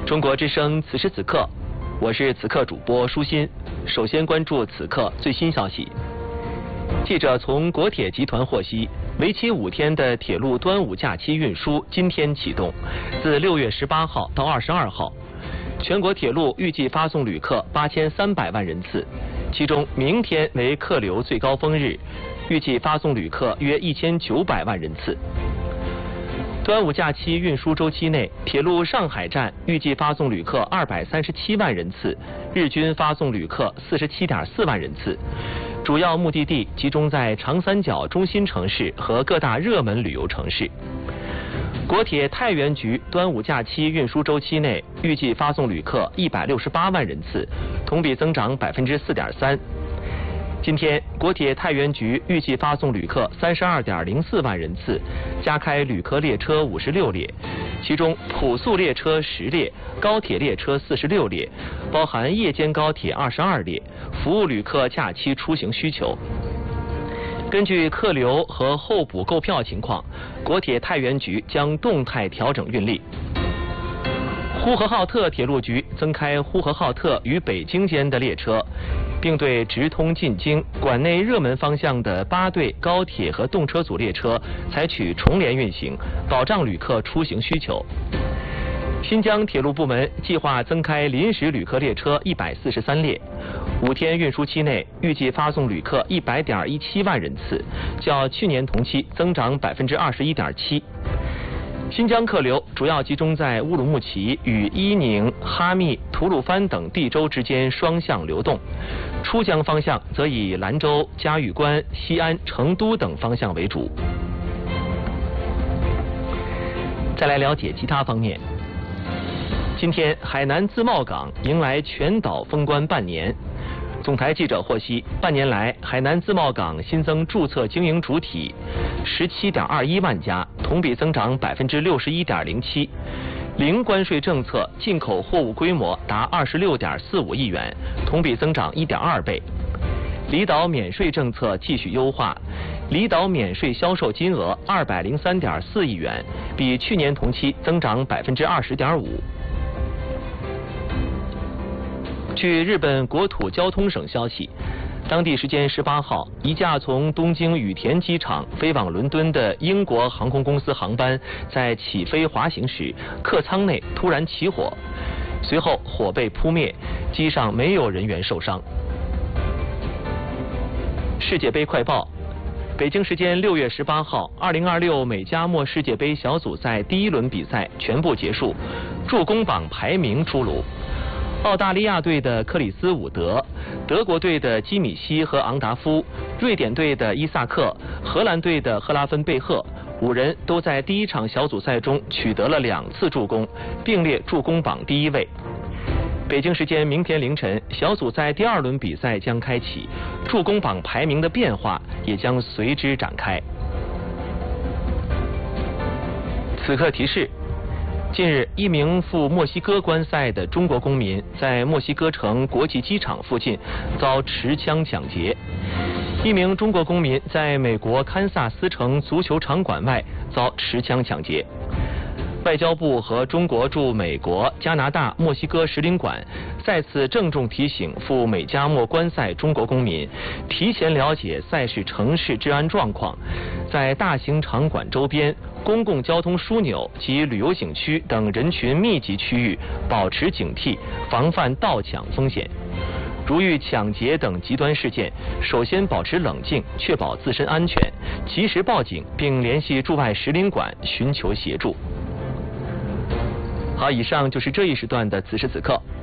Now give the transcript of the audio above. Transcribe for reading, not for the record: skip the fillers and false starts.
中国之声此时此刻，我是此刻主播舒心。首先关注此刻最新消息。记者从国铁集团获悉，为期5天的铁路端午假期运输今天启动，自6月18号到22号，全国铁路预计发送旅客8300万人次，其中明天为客流最高峰日，预计发送旅客约1900万人次。端午假期运输周期内，铁路上海站预计发送旅客237万人次，日均发送旅客47.4万人次。主要目的地集中在长三角中心城市和各大热门旅游城市。国铁太原局端午假期运输周期内预计发送旅客168万人次，同比增长4.3%。今天，国铁太原局预计发送旅客32.04万人次，加开旅客列车56列，其中普速列车10列，高铁列车46列，包含夜间高铁22列，服务旅客假期出行需求。根据客流和候补购票情况，国铁太原局将动态调整运力。呼和浩特铁路局增开呼和浩特与北京间的列车，并对直通进京、管内热门方向的8对高铁和动车组列车采取重联运行，保障旅客出行需求。新疆铁路部门计划增开临时旅客列车143列，5天运输期内预计发送旅客100.17万人次，较去年同期增长21.7%。新疆客流主要集中在乌鲁木齐与伊宁、哈密、吐鲁番等地州之间双向流动，出疆方向则以兰州、嘉峪关、西安、成都等方向为主。再来了解其他方面。今天，海南自贸港迎来全岛封关半年。总台记者获悉，半年来，海南自贸港新增注册经营主体17.21万家，同比增长61.07%。零关税政策进口货物规模达26.45亿元，同比增长1.2倍。离岛免税政策继续优化，离岛免税销售金额203.4亿元，比去年同期增长20.5%。据日本国土交通省消息，当地时间18号，一架从东京羽田机场飞往伦敦的英国航空公司航班在起飞滑行时，客舱内突然起火，随后火被扑灭，机上没有人员受伤。世界杯快报：北京时间6月18号，2026美加墨世界杯小组赛第1轮比赛全部结束，助攻榜排名出炉。澳大利亚队的克里斯伍德、德国队的基米希和昂达夫、瑞典队的伊萨克、荷兰队的赫拉芬贝赫5人都在第1场小组赛中取得了2次助攻，并列助攻榜第1位。北京时间明天凌晨，小组赛第2轮比赛将开启，助攻榜排名的变化也将随之展开。此刻提示：近日，一名赴墨西哥观赛的中国公民在墨西哥城国际机场附近遭持枪抢劫。一名中国公民在美国堪萨斯城足球场馆外遭持枪抢劫。外交部和中国驻美国、加拿大、墨西哥使领馆再次郑重提醒赴美加墨观赛中国公民，提前了解赛事城市治安状况，在大型场馆周边、公共交通枢纽及旅游景区等人群密集区域保持警惕，防范盗抢风险。如遇抢劫等极端事件，首先保持冷静，确保自身安全，及时报警并联系驻外使领馆寻求协助。好，以上就是这一时段的此时此刻。